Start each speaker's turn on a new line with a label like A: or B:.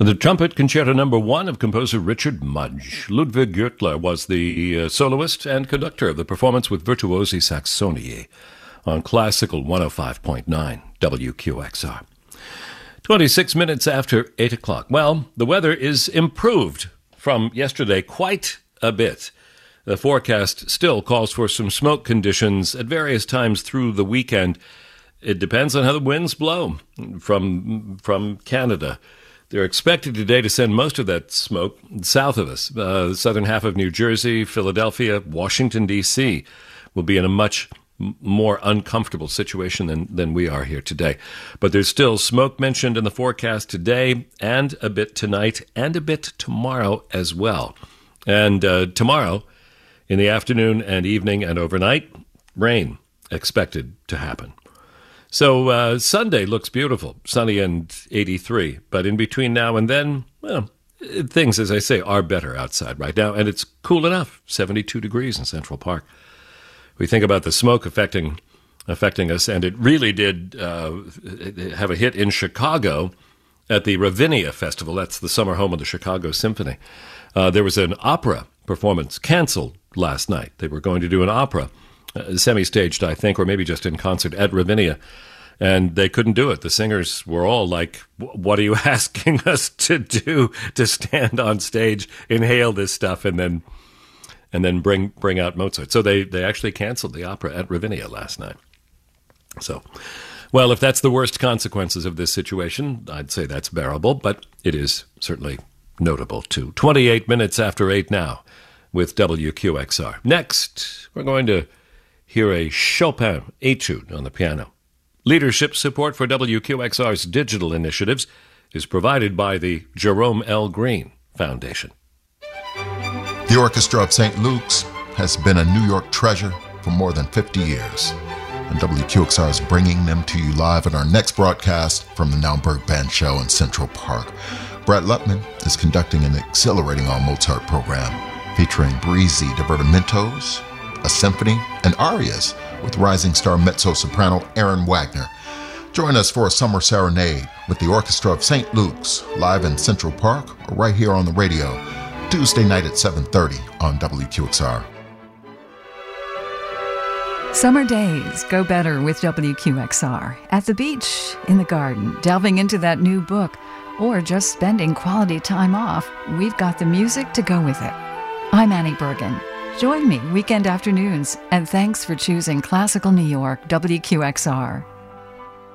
A: The trumpet concerto number 1 of composer Richard Mudge. Ludwig Gürtler was the soloist and conductor of the performance with Virtuosi Saxonie on Classical 105.9 WQXR. 26 minutes after 8 o'clock. Well, the weather is improved from yesterday quite a bit. The forecast still calls for some smoke conditions at various times through the weekend. It depends on how the winds blow from Canada. They're expected today to send most of that smoke south of us. The southern half of New Jersey, Philadelphia, Washington, D.C. will be in a much more uncomfortable situation than we are here today. But there's still smoke mentioned in the forecast today and a bit tonight and a bit tomorrow as well. And tomorrow, in the afternoon and evening and overnight, rain expected to happen. So Sunday looks beautiful, sunny and 83. But in between now and then, well, things, as I say, are better outside right now. And it's cool enough, 72 degrees in Central Park. We think about the smoke affecting us, and it really did have a hit in Chicago at the Ravinia Festival. That's the summer home of the Chicago Symphony. There was an opera performance canceled last night. They were going to do an opera, semi-staged, I think, or maybe just in concert at Ravinia, and they couldn't do it. The singers were all like, what are you asking us to do, to stand on stage, inhale this stuff, and then bring out Mozart. So they actually canceled the opera at Ravinia last night. So, well, if that's the worst consequences of this situation, I'd say that's bearable, but it is certainly notable too. 28 minutes after 8 now with WQXR. Next, we're going to hear a Chopin etude on the piano. Leadership support for WQXR's digital initiatives is provided by the Jerome L. Green Foundation.
B: The Orchestra of St. Luke's has been a New York treasure for more than 50 years, and WQXR is bringing them to you live in our next broadcast from the Naumburg Band Show in Central Park. Brett Lutman is conducting an exhilarating all-Mozart program featuring breezy divertimentos, a symphony, and arias with rising star mezzo-soprano Aaron Wagner. Join us for a summer serenade with the Orchestra of St. Luke's live in Central Park or right here on the radio, Tuesday night at 7:30 on WQXR.
C: Summer days go better with WQXR. At the beach, in the garden, delving into that new book, or just spending quality time off, we've got the music to go with it. I'm Annie Bergen. Join me weekend afternoons, and thanks for choosing Classical New York WQXR.